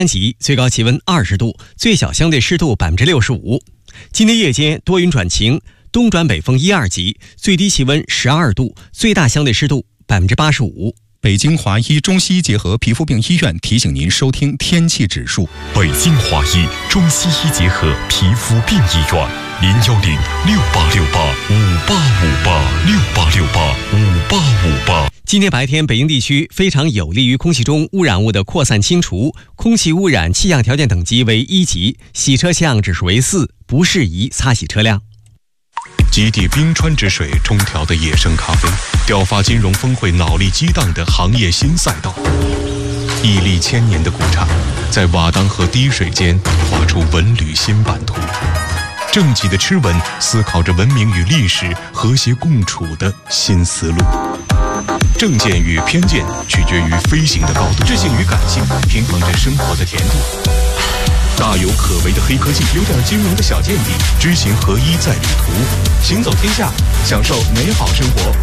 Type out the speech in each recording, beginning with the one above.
级，最高气温20度，最小相对湿度65%。今天夜间多云转晴，东转北风1、2级，最低气温12度，最大相对湿度85%。 北京华医中西医结合皮肤病医院提醒您收听天气指数。 北京华医中西医结合皮肤病医院，0106868585858。 今天白天，北京地区非常有利于空气中污染物的扩散清除，空气污染气象条件等级为1级，洗车气象指数为4，不适宜擦洗车辆。 极地冰川之水冲调的野生咖啡，调发金融峰会脑力激荡的行业新赛道，屹立千年的古刹，在瓦当河滴水间画出文旅新版图。正极的吃文思考着文明与历史和谐共处的新思路。正见与偏见取决于飞行的高度，智性与感性平衡着生活的甜度。大有可为的黑科技，有点金融的小见地，知行合一在旅途，行走天下，享受美好生活。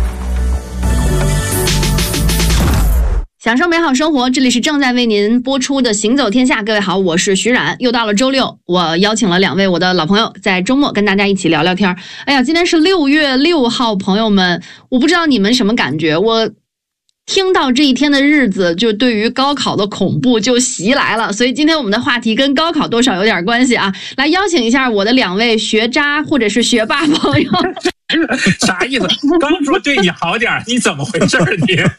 享受美好生活，这里是正在为您播出的行走天下。各位好，我是徐冉，又到了周六，我邀请了2位我的老朋友，在周末跟大家一起聊聊天。哎呀，今天是6月6号，朋友们，我不知道你们什么感觉，我听到这一天的日子，就对于高考的恐怖就袭来了。所以今天我们的话题跟高考多少有点关系啊。来邀请一下我的2位学渣或者是学霸朋友。 啥意思？刚说对你好点，你怎么回事你？来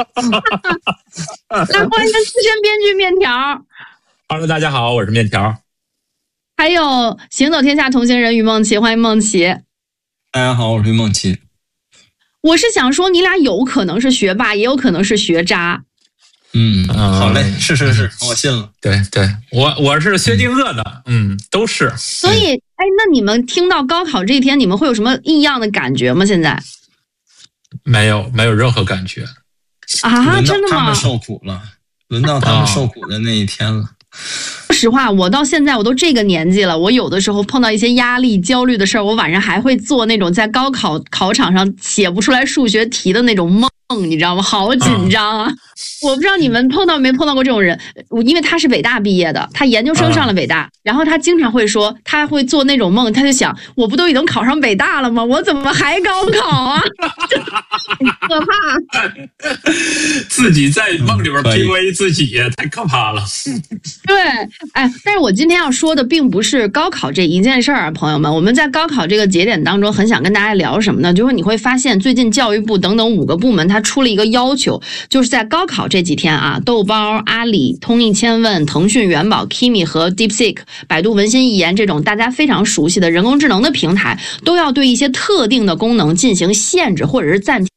欢迎资深编剧面条。 Hello， 大家好，我是面条。 还有行走天下同行人于梦琪，欢迎梦琪。 大家好，我是于梦琪。 我是想说，你俩有可能是学霸，也有可能是学渣。 好嘞，是，我信了。 对，我是薛定谔的，都是。 所以，那你们听到高考这一天，你们会有什么异样的感觉吗？现在没有任何感觉啊？真的吗？ 他们受苦了，轮到他们受苦的那一天了。 说实话，我到现在我都这个年纪了，我有的时候碰到一些压力、焦虑的事儿，我晚上还会做那种在高考考场上写不出来数学题的那种梦，你知道吗？好紧张啊！我不知道你们碰到没碰到过这种人，因为他是北大毕业的，他研究生上了北大，然后他经常会说，他会做那种梦，他就想，我不都已经考上北大了吗？我怎么还高考啊？很可怕！ 自己在梦里边 PUA 自己，太可怕了。 对，但是我今天要说的并不是高考这一件事儿啊，朋友们，我们在高考这个节点当中，很想跟大家聊什么呢？就是你会发现，最近教育部等等5个部门，它出了一个要求，就是在高考这几天啊，豆包、阿里、通义千问、腾讯元宝、Kimi 和 DeepSeek、百度文心一言这种大家非常熟悉的人工智能的平台，都要对一些特定的功能进行限制或者是暂停。